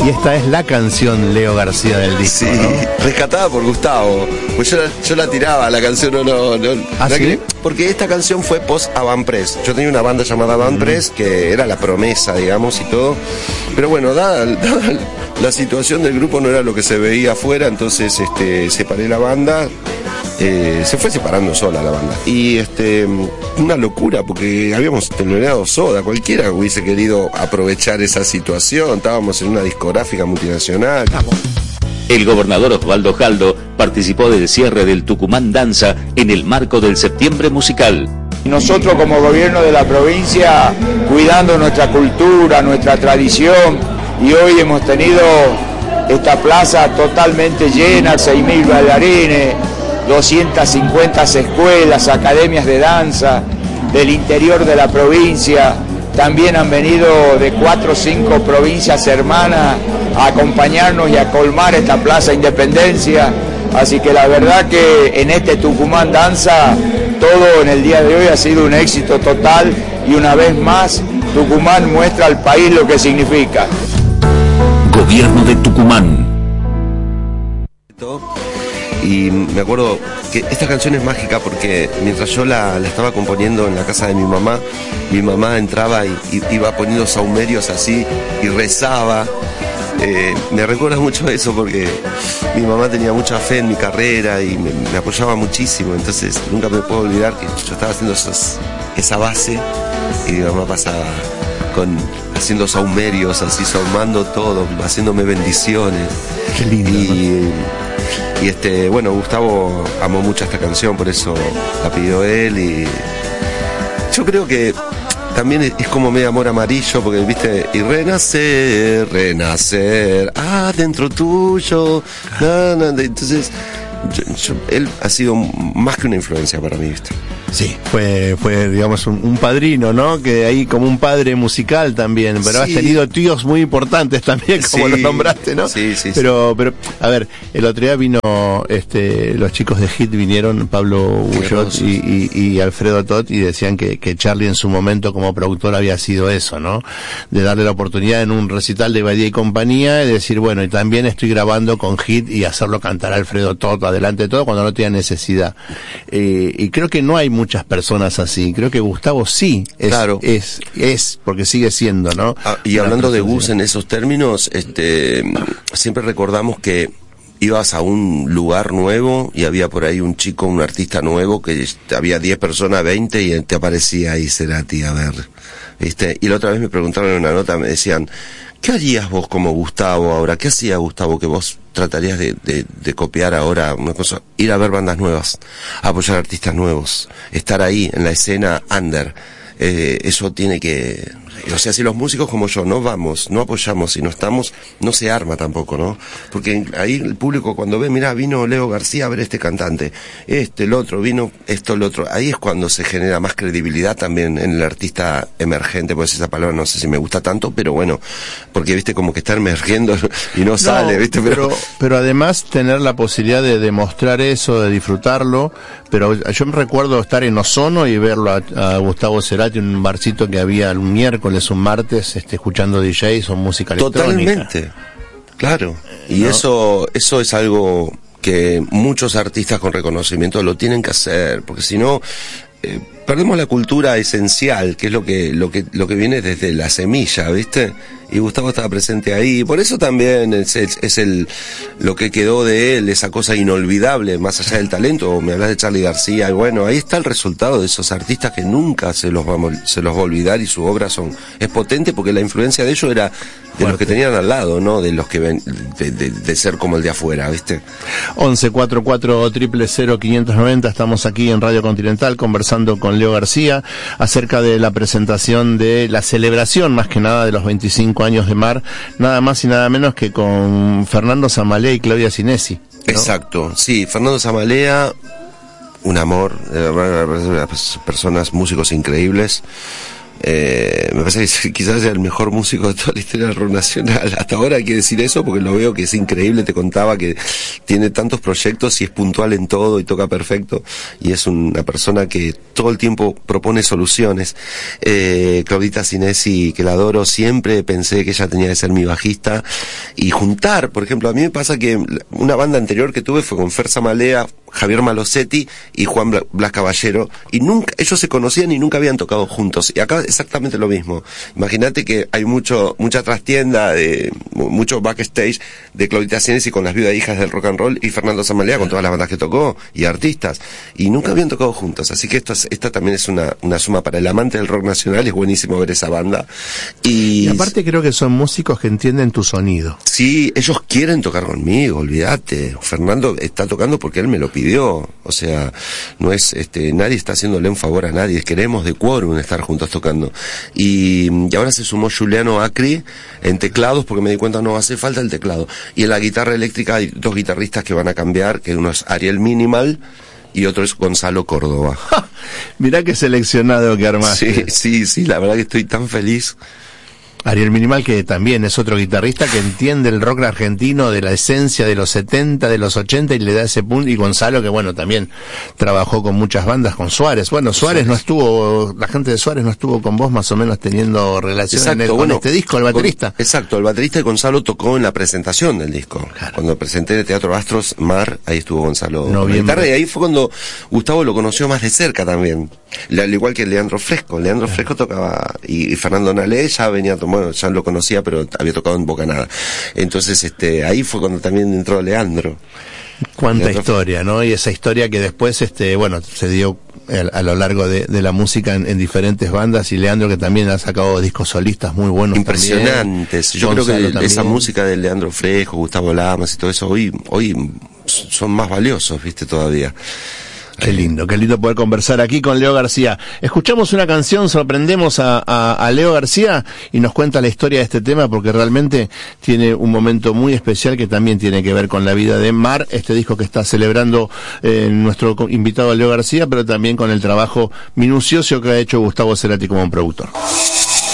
Y esta es la canción Leo García del disco, sí, ¿no? Rescatada por Gustavo. Pues yo la tiraba, la canción no. ¿Ah, sí? Porque esta canción fue post Avant Press. Yo tenía una banda llamada Avant Press, que era la promesa, digamos, y todo. Pero bueno, dada la situación del grupo no era lo que se veía afuera, entonces separé la banda. Se fue separando sola la banda. Y una locura, porque habíamos teloneado Soda. Cualquiera hubiese querido aprovechar esa situación. Estábamos en una discográfica multinacional. El gobernador Osvaldo Jaldo participó del cierre del Tucumán Danza en el marco del Septiembre Musical. Nosotros como gobierno de la provincia, cuidando nuestra cultura, nuestra tradición, y hoy hemos tenido esta plaza totalmente llena, 6.000 bailarines, 250 escuelas, academias de danza del interior de la provincia. También han venido de 4 o 5 provincias hermanas a acompañarnos y a colmar esta Plaza Independencia. Así que la verdad que en este Tucumán Danza todo en el día de hoy ha sido un éxito total, y una vez más Tucumán muestra al país lo que significa. Gobierno de Tucumán. Y me acuerdo que esta canción es mágica porque mientras yo la estaba componiendo en la casa de mi mamá entraba y iba poniendo saumerios así y rezaba. Me recuerda mucho eso porque mi mamá tenía mucha fe en mi carrera y me apoyaba muchísimo. Entonces nunca me puedo olvidar que yo estaba haciendo esa base y mi mamá pasaba haciendo saumerios, así saumando todo, haciéndome bendiciones. Qué lindo. Y bueno, Gustavo amó mucho esta canción, por eso la pidió él, y yo creo que también es como medio amor amarillo, porque viste, y renacer, adentro tuyo, entonces él ha sido más que una influencia para mí, viste. Sí, fue digamos un padrino, ¿no? Que ahí como un padre musical también, pero sí. Has tenido tíos muy importantes también, como sí. los nombraste, ¿no? Sí. Pero a ver, el otro día vino los chicos de Hit, vinieron Pablo Bullot y Alfredo Tot, y decían que Charlie en su momento como productor había sido eso, ¿no? De darle la oportunidad en un recital de Badía y compañía, y decir, bueno, y también estoy grabando con Hit, y hacerlo cantar a Alfredo Tot adelante de todo cuando no tenía necesidad. Y creo que no hay muchas personas así. Creo que Gustavo sí es, claro. es porque sigue siendo, ¿no? Y hablando de Gus en esos términos, siempre recordamos que ibas a un lugar nuevo y había por ahí un chico, un artista nuevo, que había 10 personas, 20, y te aparecía ahí Cerati, a ver, ¿viste? Y la otra vez me preguntaron en una nota, me decían, ¿qué harías vos como Gustavo ahora? ¿Qué hacía Gustavo que vos tratarías de copiar ahora? Una cosa, ir a ver bandas nuevas, apoyar artistas nuevos, estar ahí en la escena under. Eso tiene que... O sea, si los músicos como yo no vamos, no apoyamos y no estamos, no se arma tampoco, ¿no? Porque ahí el público cuando ve, mirá, vino Leo García a ver este cantante, el otro, vino esto, el otro. Ahí es cuando se genera más credibilidad también en el artista emergente, pues esa palabra no sé si me gusta tanto, pero bueno, porque viste como que está emergiendo y no sale, viste, pero además tener la posibilidad de demostrar eso, de disfrutarlo. Pero yo me recuerdo estar en Ozono y verlo a Gustavo Cerati en un barcito que había un miércoles, un martes, escuchando DJs o música electrónica. Totalmente, claro. Y ¿no? eso es algo que muchos artistas con reconocimiento lo tienen que hacer, porque si no perdemos la cultura esencial, que es lo que viene desde la semilla, ¿viste? Y Gustavo estaba presente ahí, por eso también es lo que quedó de él, esa cosa inolvidable, más allá del talento. Me hablas de Charly García, y bueno, ahí está el resultado de esos artistas que nunca se los va a olvidar, y su obra es potente, porque la influencia de ellos era de los que tenían al lado, ¿no? De los que ven, de ser como el de afuera, ¿viste? 1144000590, estamos aquí en Radio Continental conversando con Leo García acerca de la presentación de la celebración, más que nada, de los 25 años de Mar, nada más y nada menos que con Fernando Zamalea y Claudia Sinesi, ¿no? Exacto, sí, Fernando Zamalea, un amor, personas, músicos increíbles. Me parece que quizás sea el mejor músico de toda la historia del rock nacional. Hasta ahora hay que decir eso porque lo veo que es increíble. Te contaba que tiene tantos proyectos y es puntual en todo y toca perfecto. Y es una persona que todo el tiempo propone soluciones. Claudita Sinesi, que la adoro, siempre pensé que ella tenía que ser mi bajista. Y juntar, por ejemplo, a mí me pasa que una banda anterior que tuve fue con Fer Samalea, Javier Malosetti y Juan Blas Caballero, y nunca, ellos se conocían y nunca habían tocado juntos, y acá exactamente lo mismo. Imagínate que hay mucha trastienda, mucho backstage de Claudita Sinesi con las viudas hijas del rock and roll y Fernando Samalea con todas las bandas que tocó y artistas, y nunca habían tocado juntos, así que esta también es una suma para el amante del rock nacional. Es buenísimo ver esa banda. Y aparte creo que son músicos que entienden tu sonido. Sí, ellos quieren tocar conmigo, olvídate. Fernando está tocando porque él me lo pidió, o sea, no es, nadie está haciéndole un favor a nadie, queremos de quórum estar juntos tocando. Y ahora se sumó Juliano Acri en teclados, porque me di cuenta no hace falta el teclado. Y en la guitarra eléctrica hay 2 guitarristas que van a cambiar, que uno es Ariel Minimal y otro es Gonzalo Córdoba. Mirá qué seleccionado que armaste. Sí, la verdad que estoy tan feliz. Ariel Minimal, que también es otro guitarrista que entiende el rock argentino, de la esencia de los 70, de los 80, y le da ese punto. Y Gonzalo, que bueno, también trabajó con muchas bandas, con Suárez. Bueno, Suárez no estuvo, la gente de Suárez no estuvo con vos más o menos teniendo relación con este disco, el baterista. Exacto, el baterista, y Gonzalo tocó en la presentación del disco. Claro. Cuando presenté en el Teatro Astros Mar, ahí estuvo Gonzalo con la guitarra, y ahí fue cuando Gustavo lo conoció más de cerca también. Al igual que Leandro Fresco. Leandro Fresco tocaba, y Fernando Nalé ya venía, bueno, ya lo conocía, pero había tocado en Bocanada. Entonces, ahí fue cuando también entró Leandro. Cuánta historia, ¿no? Y esa historia que después, bueno, se dio a lo largo de la música en diferentes bandas, y Leandro, que también ha sacado discos solistas muy buenos. Impresionantes. También. Yo Gonzalo creo que también. Esa música de Leandro Fresco, Gustavo Lamas y todo eso, hoy son más valiosos, viste, todavía. Qué lindo poder conversar aquí con Leo García. Escuchamos una canción, sorprendemos a Leo García y nos cuenta la historia de este tema, porque realmente tiene un momento muy especial que también tiene que ver con la vida de Mar, este disco que está celebrando nuestro invitado Leo García, pero también con el trabajo minucioso que ha hecho Gustavo Cerati como un productor.